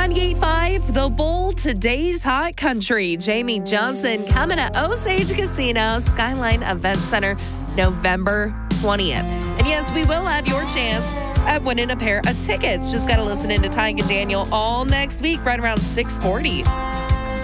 98.5, The Bull, today's hot country. Jamie Johnson coming to Osage Casino, Skyline Event Center, November 20th. And yes, we will have your chance at winning a pair of tickets. Just got to listen in to Tyke and Daniel all next week, right around 6:40.